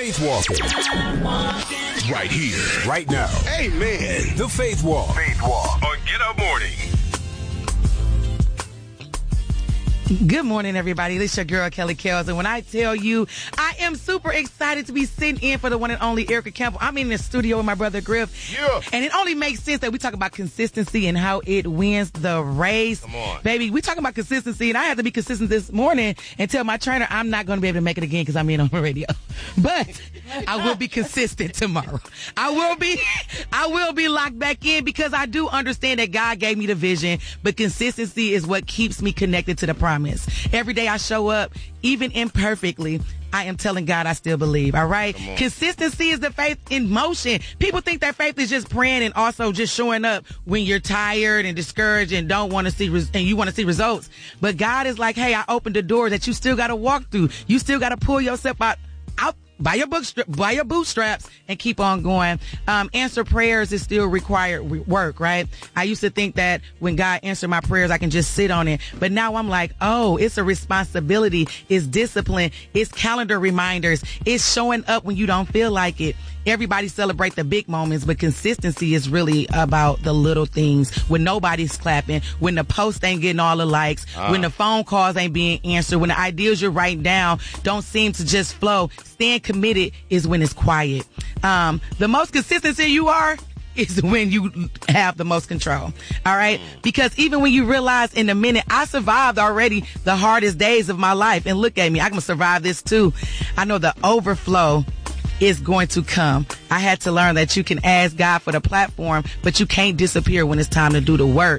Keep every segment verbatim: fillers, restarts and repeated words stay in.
Faith Walking. Right here, right now. Amen. The Faith Walk. Faith Walk on Get Up Morning. Good morning, everybody. This is your girl, Kelly Kells. And when I tell you, I am super excited to be sitting in for the one and only Erica Campbell. I'm in the studio with my brother, Griff. Yeah. And it only makes sense that we talk about consistency and how it wins the race. Come on. Baby, we talking about consistency, and I had to be consistent this morning and tell my trainer I'm not going to be able to make it again because I'm in on the radio. But I will be consistent tomorrow. I will be, I will be locked back in because I do understand that God gave me the vision, but consistency is what keeps me connected to the promise. Every day I show up, even imperfectly, I am telling God I still believe. All right. Consistency is the faith in motion. People think that faith is just praying and also just showing up when you're tired and discouraged and don't want to see res- and you want to see results. But God is like, hey, I opened the door that you still got to walk through. You still got to pull yourself out, out. Buy your book, buy your bootstraps and keep on going. Um, answer prayers is still required work, right? I used to think that when God answered my prayers, I can just sit on it. But now I'm like, oh, it's a responsibility. It's discipline. It's calendar reminders. It's showing up when you don't feel like it. Everybody celebrate the big moments, but consistency is really about the little things. When nobody's clapping, when the post ain't getting all the likes, uh. when the phone calls ain't being answered, when the ideas you're writing down don't seem to just flow. Staying committed is when it's quiet. Um, the most consistency you are is when you have the most control. All right? Because even when you realize in a minute, I survived already the hardest days of my life. And look at me, I can survive this too. I know the overflow is going to come. I had to learn that you can ask God for the platform, but you can't disappear when it's time to do the work.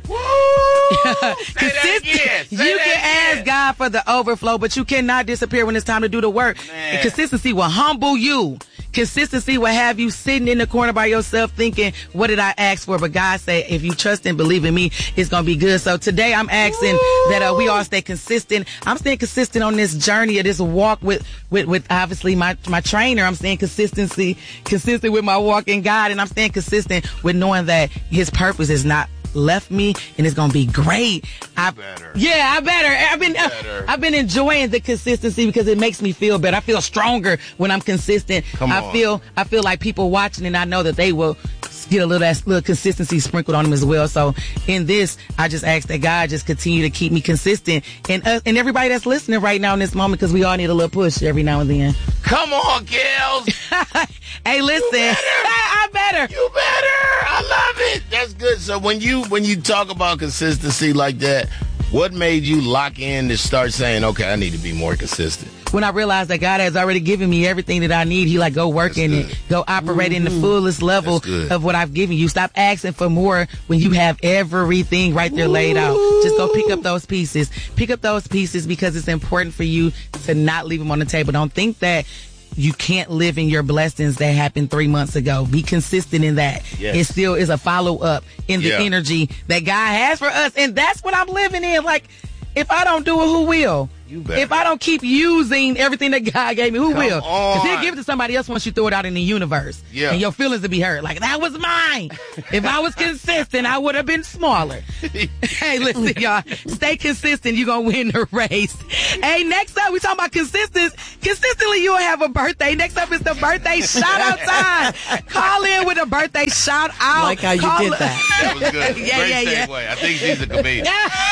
Consistent. You can again. ask God for the overflow, but you cannot disappear when it's time to do the work. And consistency will humble you. Consistency will have you sitting in the corner by yourself thinking, what did I ask for? But God said, if you trust and believe in me, it's going to be good. So today I'm asking Woo! that uh, we all stay consistent. I'm staying consistent on this journey of this walk with, with, with obviously my, my trainer. I'm staying consistency, consistent with my walk in God. And I'm staying consistent with knowing that his purpose is not left me and it's gonna be great. I better. Yeah, I better. I've been better. I've been enjoying the consistency because it makes me feel better. I feel stronger when I'm consistent. Come I on. feel I feel like people watching and I know that they will get a little that little consistency sprinkled on them as well. So in this, I just ask that God just continue to keep me consistent and uh, and everybody that's listening right now in this moment, because we all need a little push every now and then. Come on, Kels. Hey, listen, better. I better. You better. I love it. That's good. So when you when you talk about consistency like that, what made you lock in to start saying, okay, I need to be more consistent? When I realized that God has already given me everything that I need, he like, go work That's in good. it. Go operate mm-hmm. in the fullest level of what I've given you. Stop asking for more when you have everything right there Ooh. laid out. Just go pick up those pieces. Pick up those pieces because it's important for you to not leave them on the table. Don't think that you can't live in your blessings that happened three months ago. Be consistent in that. Yes. It still is a follow-up in the yeah. energy that God has for us. And that's what I'm living in. Like, if I don't do it, who will? You better. If I don't keep using everything that God gave me, who Come will? Because on. he'll give it to somebody else once you throw it out in the universe. Yeah. And your feelings will be hurt. Like, that was mine. If I was consistent, I would have been smaller. Hey, listen, y'all. Stay consistent. You're going to win the race. Hey, next up, we talking about consistency. Consistently, you'll have a birthday. Next up is the birthday shout-out time. Call in with a birthday shout-out. Like how you call did that. That was good. yeah, Great yeah, segue. yeah. I think she's a comedian.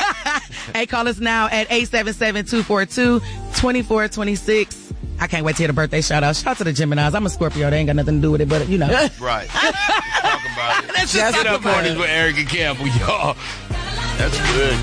Hey, call us now at eight seven seven, two four two, two four two six. I can't wait to hear the birthday shout out. Shout out to the Geminis. I'm a Scorpio. They ain't got nothing to do with it, but you know. Right. Talk about it. Let's just Get talk up about mornings it. with Erica Campbell, y'all. That's good,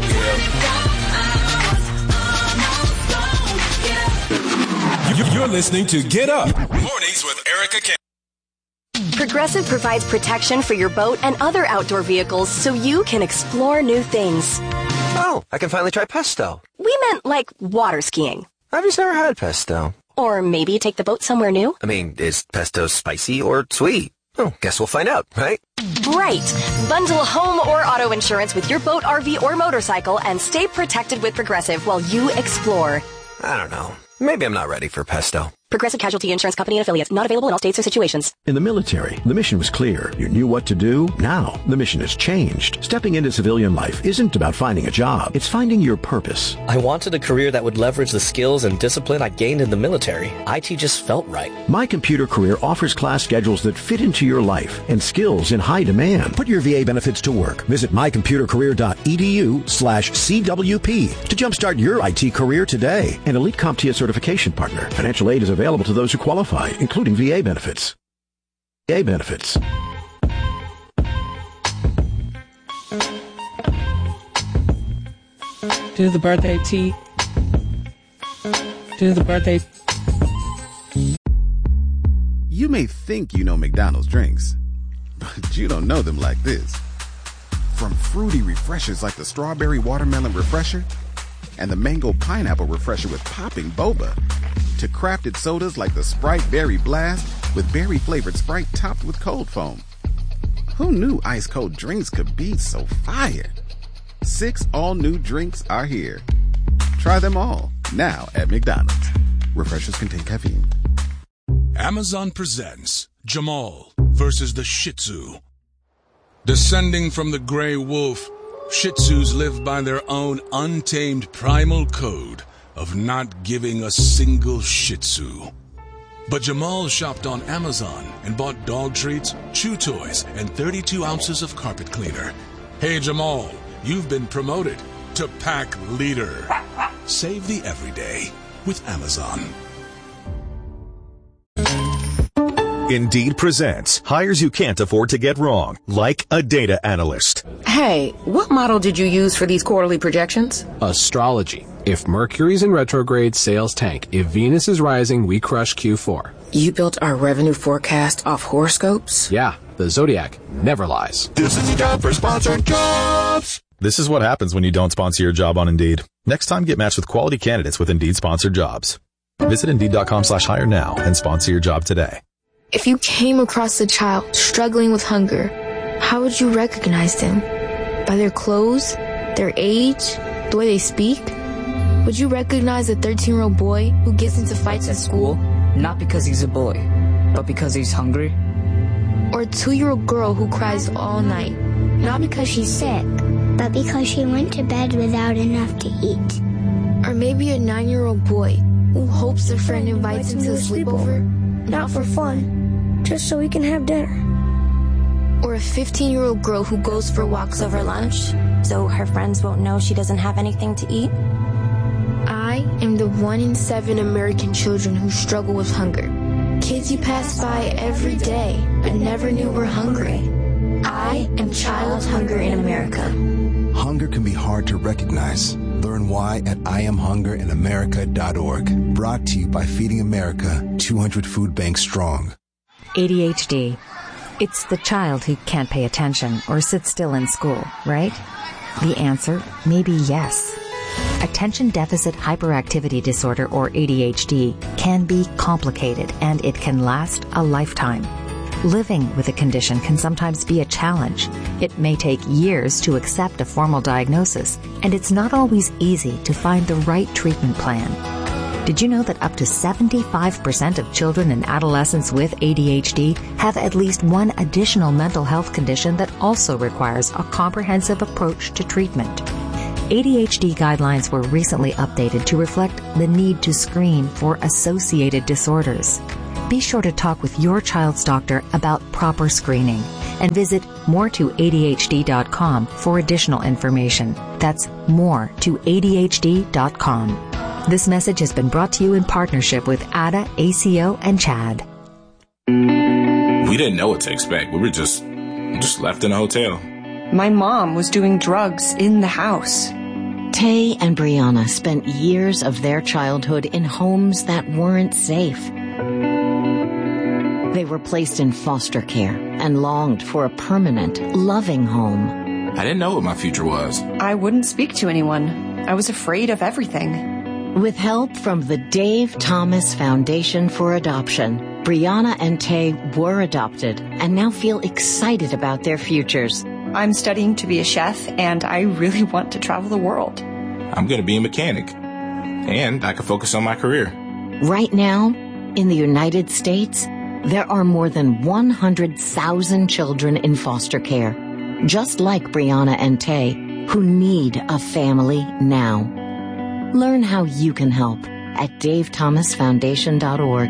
You- You're listening to Get Up Mornings with Erica Campbell. Progressive provides protection for your boat and other outdoor vehicles so you can explore new things. Oh, I can finally try pesto. We meant like water skiing. I've just never had pesto. Or maybe take the boat somewhere new. I mean, is pesto spicy or sweet? Oh, guess we'll find out, right? Right. Bundle home or auto insurance with your boat, R V, or motorcycle and stay protected with Progressive while you explore. I don't know. Maybe I'm not ready for pesto. Progressive Casualty Insurance Company and Affiliates. Not available in all states or situations. In the military, the mission was clear. You knew what to do. Now, the mission has changed. Stepping into civilian life isn't about finding a job. It's finding your purpose. I wanted a career that would leverage the skills and discipline I gained in the military. I T just felt right. My Computer Career offers class schedules that fit into your life and skills in high demand. Put your V A benefits to work. Visit mycomputercareer.edu slash CWP to jumpstart your I T career today. An Elite CompTIA certification partner. Financial aid is available to those who qualify, including V A benefits. V A benefits. Do the birthday tea. Do the birthday. You may think you know McDonald's drinks, but you don't know them like this. From fruity refreshers like the Strawberry Watermelon Refresher and the Mango Pineapple Refresher with popping boba, to crafted sodas like the Sprite Berry Blast with berry-flavored Sprite topped with cold foam. Who knew ice-cold drinks could be so fire? Six all-new drinks are here. Try them all, now at McDonald's. Refreshers contain caffeine. Amazon presents Jamal versus the Shih Tzu. Descending from the gray wolf, Shih Tzus live by their own untamed primal code of not giving a single Shih Tzu. But Jamal shopped on Amazon and bought dog treats, chew toys, and thirty-two ounces of carpet cleaner. Hey Jamal, you've been promoted to pack leader. Save the everyday with Amazon. Indeed presents hires you can't afford to get wrong, like a data analyst. Hey, what model did you use for these quarterly projections? Astrology. If Mercury's in retrograde, sales tank. If Venus is rising, we crush Q four. You built our revenue forecast off horoscopes? Yeah, the Zodiac never lies. This is the job for sponsored jobs. This is what happens when you don't sponsor your job on Indeed. Next time, get matched with quality candidates with Indeed sponsored jobs. Visit Indeed.com slash hire now and sponsor your job today. If you came across a child struggling with hunger, how would you recognize them? By their clothes, their age, the way they speak? Would you recognize a thirteen-year-old boy who gets into fights at school? Not because he's a boy, but because he's hungry. Or a two-year-old girl who cries all night, not because she's sick, but because she went to bed without enough to eat. Or maybe a nine-year-old boy who hopes a friend invites him to a sleepover, not for fun, just so we can have dinner. Or a fifteen-year-old girl who goes for walks over lunch, so her friends won't know she doesn't have anything to eat. I am the one in seven American children who struggle with hunger. Kids you pass by every day, but never knew were hungry. I am Child Hunger in America. Hunger can be hard to recognize. Learn why at I am hunger in america dot org. Brought to you by Feeding America, two hundred Food Banks Strong. A D H D. It's the child who can't pay attention or sit still in school, right? The answer may be yes. Attention Deficit Hyperactivity Disorder, or A D H D, can be complicated and it can last a lifetime. Living with a condition can sometimes be a challenge. It may take years to accept a formal diagnosis, and it's not always easy to find the right treatment plan. Did you know that up to seventy-five percent of children and adolescents with A D H D have at least one additional mental health condition that also requires a comprehensive approach to treatment? A D H D guidelines were recently updated to reflect the need to screen for associated disorders. Be sure to talk with your child's doctor about proper screening and visit more to A D H D dot com for additional information. That's more to A D H D dot com. This message has been brought to you in partnership with A D A, A C O, and CHAD. We didn't know what to expect. We were just, just left in a hotel. My mom was doing drugs in the house. Tay and Brianna spent years of their childhood in homes that weren't safe. They were placed in foster care and longed for a permanent, loving home. I didn't know what my future was. I wouldn't speak to anyone. I was afraid of everything. With help from the Dave Thomas Foundation for Adoption, Brianna and Tay were adopted and now feel excited about their futures. I'm studying to be a chef, and I really want to travel the world. I'm going to be a mechanic, and I can focus on my career. Right now, In the United States, there are more than one hundred thousand children in foster care, just like Brianna and Tay, who need a family now. Learn how you can help at dave thomas foundation dot org.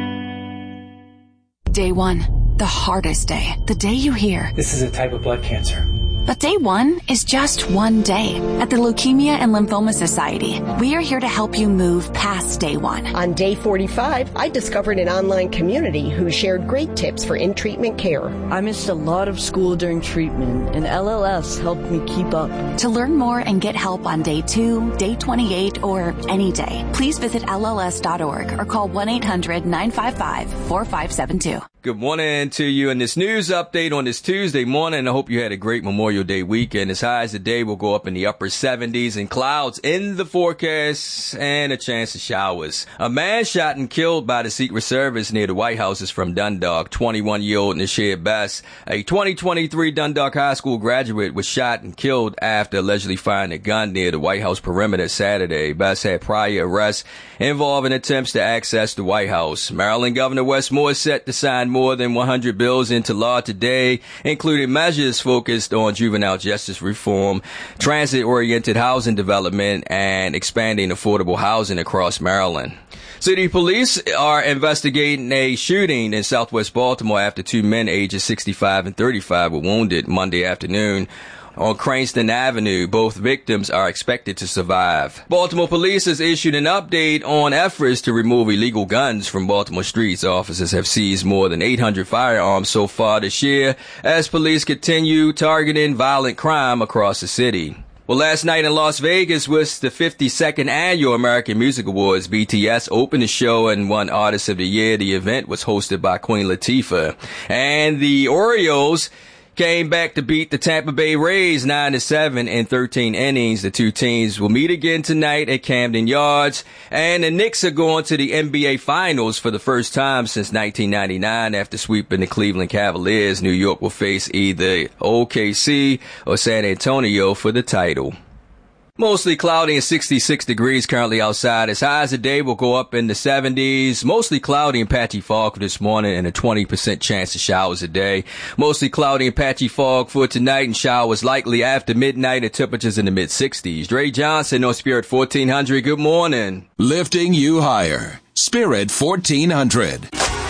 Day one, the hardest day, the day you hear, "This is a type of blood cancer." But day one is just one day. At the Leukemia and Lymphoma Society, we are here to help you move past day one. On day forty-five, I discovered an online community who shared great tips for in-treatment care. I missed a lot of school during treatment, and L L S helped me keep up. To learn more and get help on day two, day twenty-eight, or any day, please visit L L S dot org or call one eight hundred nine five five four five seven two. Good morning to you in this news update on this Tuesday morning. I hope you had a great Memorial Day weekend. As highs today will go up in the upper seventies and clouds in the forecast and a chance of showers. A man shot and killed by the Secret Service near the White House is from Dundalk. twenty-one-year-old Nashir Best, a twenty twenty-three Dundalk High School graduate, was shot and killed after allegedly firing a gun near the White House perimeter Saturday. Best had prior arrests involving attempts to access the White House. Maryland Governor Wes Moore is set to sign more than one hundred bills into law today, including measures focused on juvenile justice reform, transit-oriented housing development, and expanding affordable housing across Maryland. City police are investigating a shooting in southwest Baltimore after two men ages sixty-five and thirty-five were wounded Monday afternoon on Cranston Avenue. Both victims are expected to survive. Baltimore police has issued an update on efforts to remove illegal guns from Baltimore streets. Officers have seized more than eight hundred firearms so far this year as police continue targeting violent crime across the city. Well, last night in Las Vegas was the fifty-second annual American Music Awards. B T S opened the show and won Artist of the Year. The event was hosted by Queen Latifah. And the Orioles came back to beat the Tampa Bay Rays nine to seven in thirteen innings. The two teams will meet again tonight at Camden Yards. And the Knicks are going to the N B A Finals for the first time since nineteen ninety-nine after sweeping the Cleveland Cavaliers. New York will face either O K C or San Antonio for the title. Mostly cloudy and sixty-six degrees currently outside. As highs today will go up in the seventies. Mostly cloudy and patchy fog for this morning and a twenty percent chance of showers today. Mostly cloudy and patchy fog for tonight and showers likely after midnight and temperatures in the mid sixties. Dre Johnson on Spirit fourteen hundred. Good morning. Lifting you higher. Spirit fourteen hundred.